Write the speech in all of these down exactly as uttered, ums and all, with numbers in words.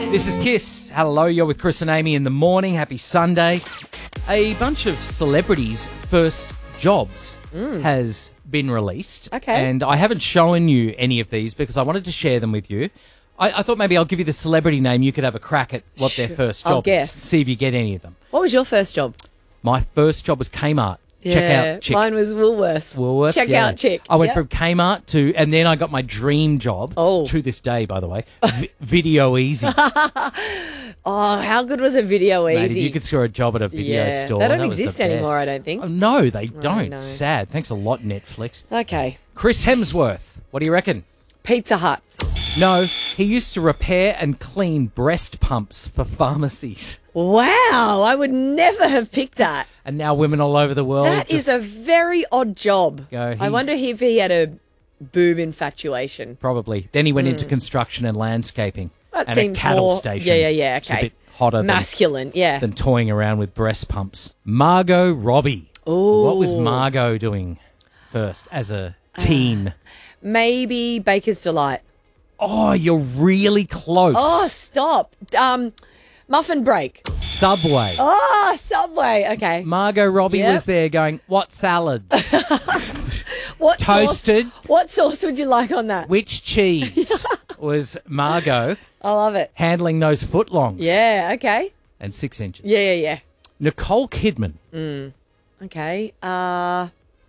This is Kiss. Hello, you're with Chris and Amy in the morning. Happy Sunday. A bunch of celebrities' first jobs mm. has been released. Okay. And I haven't shown you any of these because I wanted to share them with you. I, I thought maybe I'll give you the celebrity name. You could have a crack at what Sure. their first I'll job guess. is. See if you get any of them. What was your first job? My first job was Kmart. Yeah, Check out Chick. mine was Woolworths. Woolworths, Check yeah. out Chick. I went Yep. from Kmart to, and then I got my dream job. Oh. To this day, by the way, v- Video Easy. Oh, how good was a Video Mate, Easy? if you could score a job at a video Yeah, store, they don't that was the exist anymore, best. I don't think. Oh, no, they don't. no. Sad. Thanks a lot, Netflix. Okay. Chris Hemsworth. What do you reckon? Pizza Hut. No, he used to repair and clean breast pumps for pharmacies. Wow, I would never have picked that. And now women all over the world That just is a very odd job. Go, I he- wonder if he had a boob infatuation. probably. Then he went into construction and landscaping. That and seems a cattle more- station. yeah, yeah, yeah, It's a okay. bit hotter than, Masculine, yeah. than toying around with breast pumps. Margot Robbie. Ooh. What was Margot doing first as a teen? Maybe Baker's Delight. Oh, you're really close. Oh, stop. Um, Muffin Break. Subway. Oh, Subway. Okay. Margot Robbie Yep. was there going, what salads? What Toasted. Sauce, what sauce would you like on that? Which cheese? Was Margot I love it. handling those footlongs? Yeah, okay. And six inches. Yeah, yeah, yeah. Nicole Kidman. Okay. Uh,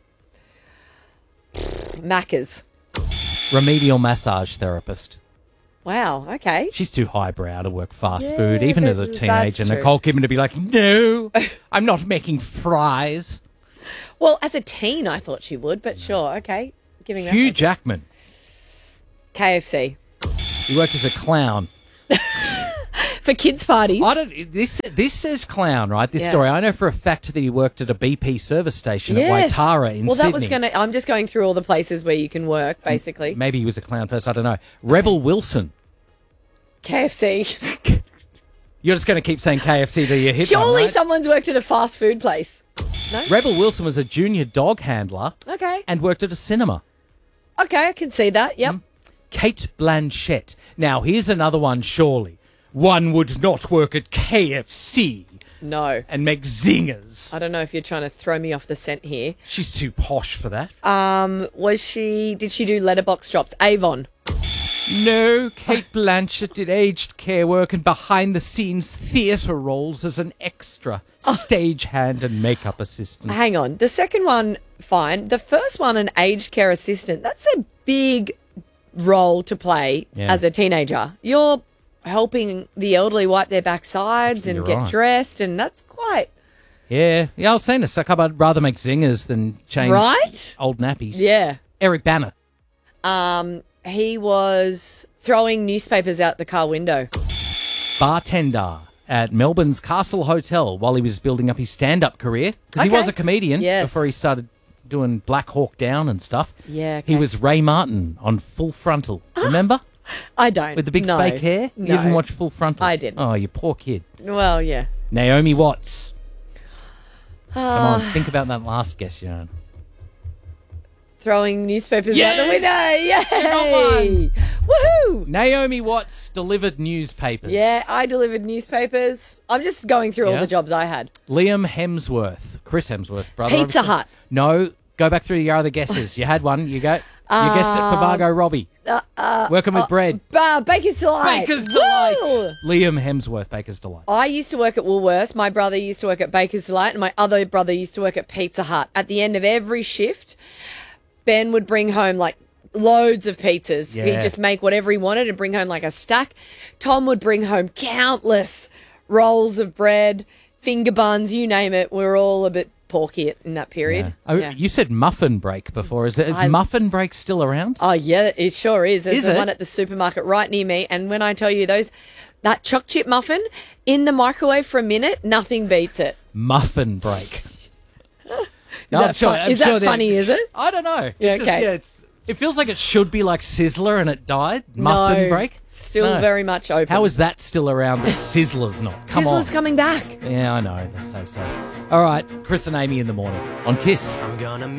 Macca's. Remedial massage therapist. Wow, okay. She's too highbrow to work fast Yeah, food, even as a that's- teenager. that's true. Nicole Kidman to be like, no, I'm not making fries. Well, as a teen, I thought she would, but sure, okay. Giving that Hugh one. Jackman. K F C. He worked as a clown. For kids' parties. I don't. This this says clown, right? This Yeah. story. I know for a fact that he worked at a B P service station Yes. at Waitara in well, Sydney. that was going to... I'm just going through all the places where you can work, basically. Maybe he was a clown first. I don't know. Rebel Wilson. K F C. You're just going to keep saying K F C till you hit Surely one, right? someone's worked at a fast food place. No? Rebel Wilson was a junior dog handler Okay. and worked at a cinema. Okay, I can see that. Yep. Kate Blanchett. Now, here's another one, surely. One would not work at K F C No. and make zingers. I don't know if you're trying to throw me off the scent here. She's too posh for that. Um, was she... Did she do letterbox drops? Avon. No, Kate Blanchett did aged care work and behind-the-scenes theatre roles as an extra, stagehand and makeup assistant. Hang on. The second one, fine. The first one, an aged care assistant. That's a big role to play Yeah. as a teenager. You're helping the elderly wipe their backsides Actually, and you're get right. dressed, and that's quite... Yeah, yeah, I was saying this. I'd rather make zingers than change Right? old nappies. Yeah. Eric Banner. Um, he was throwing newspapers out the car window. Bartender at Melbourne's Castle Hotel while he was building up his stand-up career. Because he Okay. was a comedian Yes. before he started doing Black Hawk Down and stuff. Yeah, He okay. was Ray Martin on Full Frontal. Remember? I don't. With the big no. fake hair? No. You didn't watch Full Frontal? I didn't. Oh, you poor kid. Well, yeah. Naomi Watts. Come on, Ah. think about that last guess, Jan. Throwing newspapers out the Yes! window. Yay! Woohoo! Naomi Watts delivered newspapers. Yeah, I delivered newspapers. I'm just going through Yeah? all the jobs I had. Liam Hemsworth. Chris Hemsworth's brother. Pizza obviously. Hut. No, go back through your other guesses. You had one. You go. You guessed it for Margot Robbie. Working with bread. Uh, Baker's Delight. Baker's Woo! Delight. Liam Hemsworth, Baker's Delight. I used to work at Woolworths. My brother used to work at Baker's Delight, and my other brother used to work at Pizza Hut. At the end of every shift, Ben would bring home like loads of pizzas. Yeah. He'd just make whatever he wanted and bring home like a stack. Tom would bring home countless rolls of bread, finger buns, you name it. We were all a bit porky in that period. Oh, Yeah. you said muffin break before. Is, it, is I- muffin break still around? Oh, yeah, it sure is. There's Is the it? one at the supermarket right near me. And when I tell you those, that choc chip muffin in the microwave for a minute, nothing beats it. Muffin break. Is that fun- is that funny, is it? I don't know. Yeah, It's just- okay. yeah, it's, it feels like it should be like Sizzler and it died. Muffin No, break. Still No. very much open. How is that still around but Sizzler's not? Come Sizzler's on. coming back. Yeah, I know. They say so. All right. Chris and Amy in the morning on Kiss. I'm gonna